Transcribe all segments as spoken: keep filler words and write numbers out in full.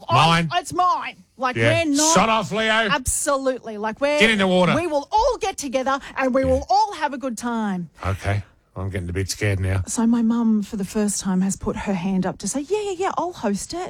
Mine. I'm, it's mine. Like, Yeah. we're not. Shut off, Leo. Absolutely. Like, we're. Get in the water. We will all get together and we will all have a good time. Okay. I'm getting a bit scared now. So my mum, for the first time, has put her hand up to say, yeah, yeah, yeah, I'll host it.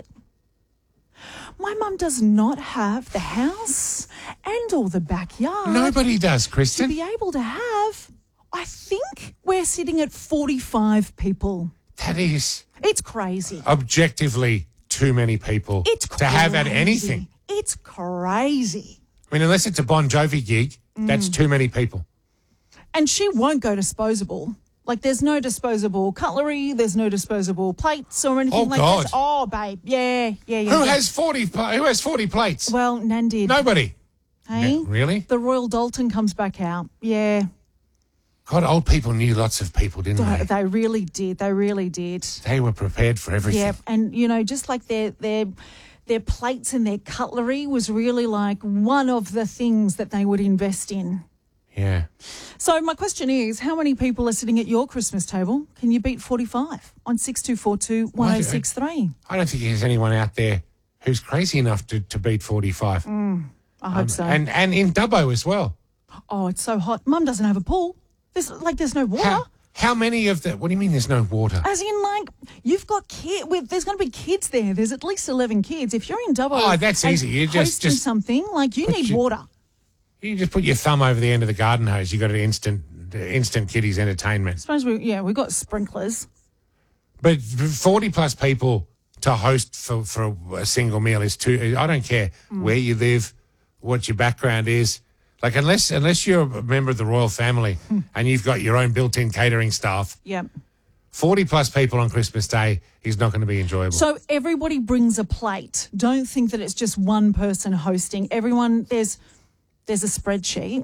My mum does not have the house and all the backyard. Nobody does, To Kristen. be able to have, I think we're sitting at forty-five people. That is It's crazy. objectively too many people It's to crazy. have at anything. It's crazy. I mean, unless it's a Bon Jovi gig, Mm. that's too many people. And she won't go disposable. Like, there's no disposable cutlery, there's no disposable plates or anything Oh, like God. that. Oh, babe. Yeah, yeah, yeah. Who yeah. has forty? pla- Who has forty plates? Well, Nan did. Nobody. Hey? Ne- really? The Royal Dalton comes back out. Yeah. God, old people knew lots of people, didn't They, they? they really did. They really did. They were prepared for everything. Yeah. And, you know, just like their their their plates and their cutlery was really like one of the things that they would invest in. Yeah. So my question is, how many people are sitting at your Christmas table? Can you beat forty-five on six two four two, one oh six three? I don't think there's anyone out there who's crazy enough to, to beat forty-five. I hope so. And and in Dubbo as well. Oh, it's so hot. Mum doesn't have a pool. There's like there's no water. How, how many of the... What do you mean there's no water? As in, like, you've got kids. There's going to be kids there. There's at least eleven kids. If you're in Dubbo, Oh, that's and easy. You just- hosting just something like you need your- water. You just put your thumb over the end of the garden hose. You got an instant instant kiddies entertainment. I suppose we, yeah, we've got sprinklers. But forty plus people to host for, for a single meal is too... I don't care Mm. where you live, what your background is. Like, unless unless you're a member of the royal family Hmm. and you've got your own built-in catering staff, Yeah. forty plus people on Christmas Day is not going to be enjoyable. So everybody brings a plate. Don't think that it's just one person hosting. Everyone, there's there's a spreadsheet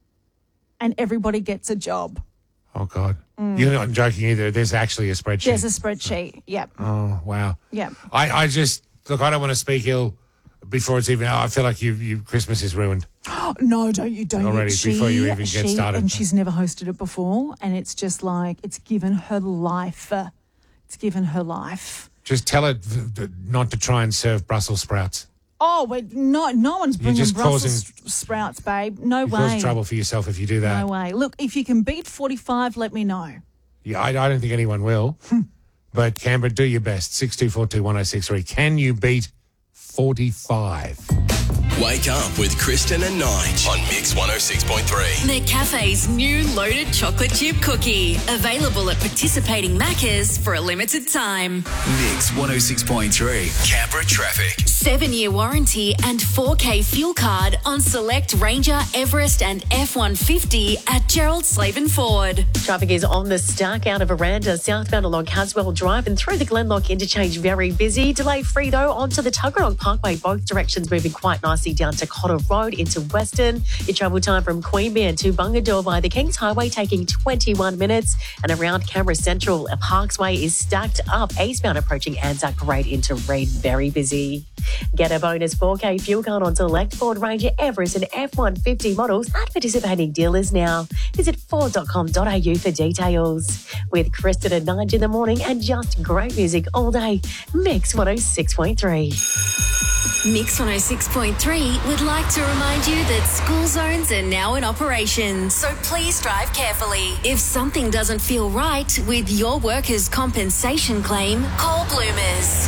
and everybody gets a job. oh, God. You're not joking either. There's actually a spreadsheet. There's a spreadsheet. Yep. oh, wow. Yep. I, I just... Look, I don't want to speak ill before it's even... I feel like you, you Christmas is ruined. No, don't you, don't Already, you? She, before you even get she, started. And she's never hosted it before, and it's just like, it's given her life. It's given her life. Just tell it th- th- not to try and serve Brussels sprouts. Oh, wait, no, no one's bringing just Brussels causing- sprouts, babe. No You way. cause trouble for yourself if you do that. No way. Look, if you can beat forty-five, let me know. Yeah, I, I don't think anyone will. But Canberra, do your best. six two four two, one oh six three. Can you beat forty-five? Wake up with Kristen and Nige on Mix one oh six point three. McCafe's new loaded chocolate chip cookie. Available at participating Maccas for a limited time. Mix one oh six point three. Canberra traffic. Seven-year warranty and four K fuel card on select Ranger, Everest and F one fifty at Gerald Slaven Ford. Traffic is on the stack out of Aranda, southbound along Caswell Drive and through the Glenlock interchange, very busy. Delay free though onto the Tuggeranong Parkway, both directions moving quite nicely down to Cotter Road into Western. Your travel time from Queanbeyan to Bungadore via the Kings Highway taking twenty-one minutes, and around Canberra Central, Parksway is stacked up eastbound approaching Anzac Parade into Reid, very busy. Get a bonus four K fuel card on select Ford Ranger, Everest and F one fifty models at participating dealers now. Visit ford dot com dot a u for details. With Kristen and Nige in the morning and just great music all day. Mix one oh six point three. Mix one oh six point three would like to remind you that school zones are now in operation, so please drive carefully. If something doesn't feel right with your workers' compensation claim, call Bloomers.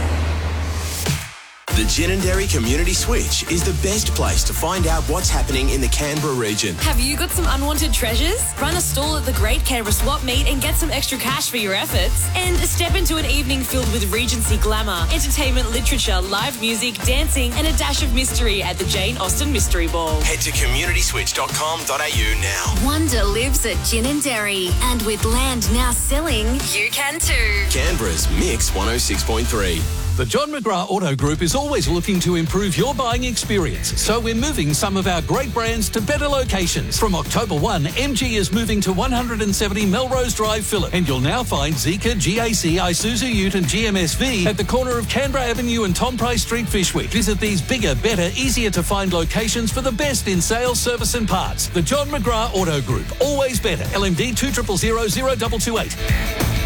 The Ginninderry Community Switch is the best place to find out what's happening in the Canberra region. Have you got some unwanted treasures? Run a stall at the Great Canberra Swap Meet and get some extra cash for your efforts. And step into an evening filled with Regency glamour, entertainment, literature, live music, dancing, and a dash of mystery at the Jane Austen Mystery Ball. Head to community switch dot com dot a u now. Wonder lives at Ginninderry, and with land now selling, you can too. Canberra's Mix one oh six point three. The John McGrath Auto Group is always looking to improve your buying experience, so we're moving some of our great brands to better locations. From October first, M G is moving to one seventy Melrose Drive, Phillip, and you'll now find Zeekr, G A C, Isuzu Ute and G M S V at the corner of Canberra Avenue and Tom Price Street, Fyshwick. Visit these bigger, better, easier to find locations for the best in sales, service and parts. The John McGrath Auto Group, always better. L M D two zero zero zero zero two two eight.